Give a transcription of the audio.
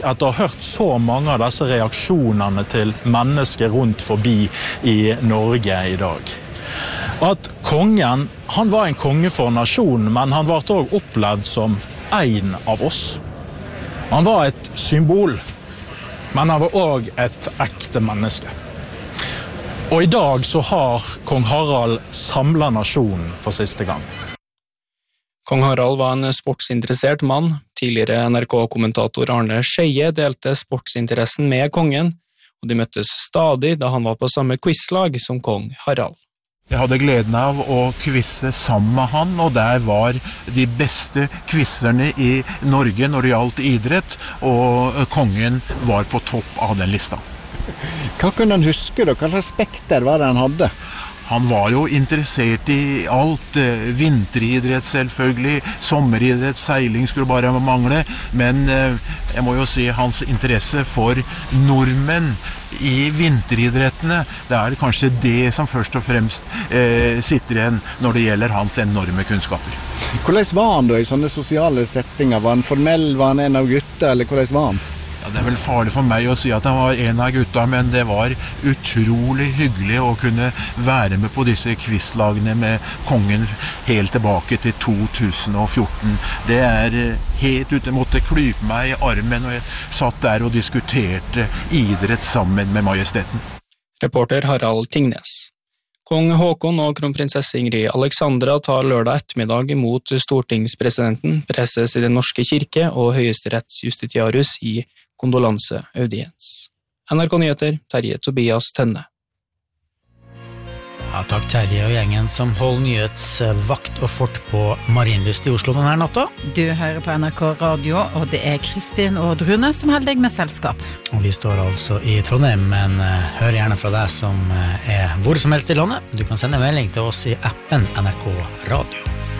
Etter å ha hørt så mange av disse reaksjonene til mennesker rundt forbi i Norge i dag. At kongen, han var en konge for nasjonen, men han var også opplevd som en av oss. Han var et symbol, men han var også et ekte menneske. Og i dag så har kong Harald samlet nasjonen for siste gang. Kong Harald var en sportsinteressert mann. Tidligere NRK-kommentator Arne Skeie delte sportsinteressen med kongen, og de møttes stadig da han var på samme quizlag som kong Harald. Jeg hadde gleden av å quizze sammen med han, og der var de beste quizzerne i Norge når det gjaldt idrett, og kongen var på topp av den lista. Hva kunne han huske da? Hva slags spekter var det han hadde? Han var jo interessert i alt, vinteridrett selvfølgelig, sommeridrett, seiling skulle bare mangle, men jeg må jo si hans interesse for nordmenn i vinteridrettene, det er kanskje det som først og fremst sitter igjen når det gjelder hans enorme kunnskaper. Hvordan var han da i sånne sosiale settinger? Var han formell, var han en av gutta, eller hvordan var han? Ja, det er vel farlig for meg å si at han var en av gutta, men det var utrolig hyggelig å kunne være med på disse quizlagene med kongen helt tilbake til 2014. Det er helt ute, måtte klype meg i armen, og jeg satt der og diskuterte idrett sammen med majesteten. Reporter Harald Tingnes. Kong Håkon og kronprinsesse Ingrid Alexandra tar lørdag ettermiddag imot stortingspresidenten, preses i Den norske kirke og høyesterettsjustitiarius i kondolanseaudiens. NRK Nyheter, Terje Tobias Tønne. Ja, takk Terje og gjengen som holder nyhetsvakt og fort på Marienlyst i Oslo denne natta. Du hører på NRK Radio, og det er Kristin og Rune som holder deg med selskap. Og vi står altså i Trondheim, men hør gjerne fra deg som er hvor som helst i landet. Du kan sende en melding til oss i appen NRK Radio.